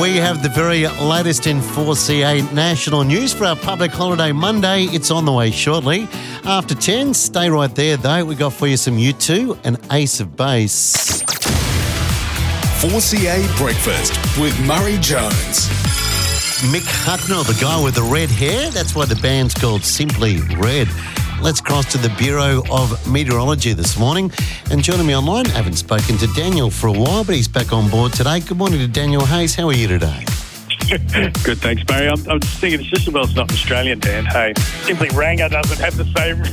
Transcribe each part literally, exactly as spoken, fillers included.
We have the very latest in four C A national news for our public holiday Monday. It's on the way shortly. After ten, stay right there though. We got for you some U two and Ace of Base. four C A Breakfast with Murray Jones. Mick Hucknall, the guy with the red hair. That's why the band's called Simply Red. Let's cross to the Bureau of Meteorology this morning. And joining me online, I haven't spoken to Daniel for a while, but he's back on board today. Good morning to Daniel Hayes. How are you today? Good, thanks, Barry. I'm, I'm just thinking, it's just as well it's not an Australian band. Hey, Simply Ranger doesn't have the same...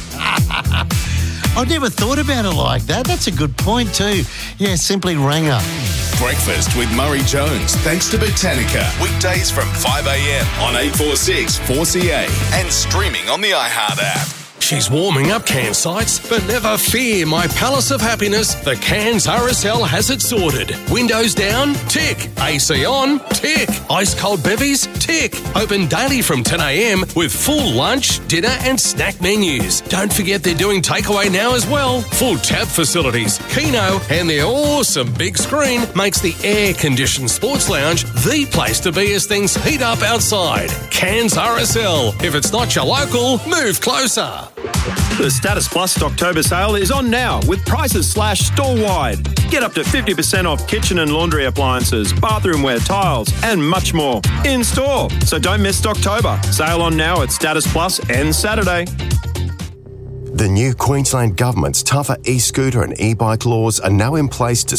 I never thought about it like that. That's a good point too. Yeah, Simply Ranger. Breakfast with Murray Jones, thanks to Botanica. Weekdays from five a.m. on eight forty-six four C A and streaming on the iHeart app. She's warming up Cairns sites, but never fear, my palace of happiness, the Cairns R S L has it sorted. Windows down? Tick. A C on? Tick. Ice cold bevies? Tick. Open daily from ten a.m. with full lunch, dinner and snack menus. Don't forget they're doing takeaway now as well. Full tap facilities, Keno and their awesome big screen makes the air-conditioned sports lounge the place to be as things heat up outside. Cairns R S L. If it's not your local, move closer. The Status Plus October sale is on now with prices slashed store-wide. Get up to fifty percent off kitchen and laundry appliances, bathroomware, tiles and much more in store. So don't miss October. Sale on now at Status Plus and Saturday. The new Queensland Government's tougher e-scooter and e-bike laws are now in place to